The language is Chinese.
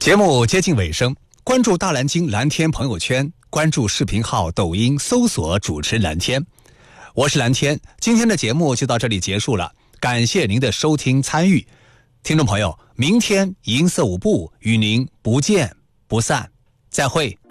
节目接近尾声，关注大蓝鲸蓝天朋友圈，关注视频号抖音搜索主持人蓝天。我是蓝天，今天的节目就到这里结束了，感谢您的收听参与。听众朋友，明天银色舞步与您不见不散，再会。